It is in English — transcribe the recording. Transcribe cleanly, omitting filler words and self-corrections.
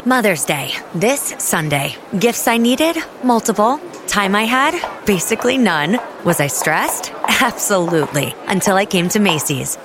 Mother's Day, this Sunday. Gifts I needed? Multiple. Time I had? Basically none. Was I stressed? Absolutely. Until I came to Macy's.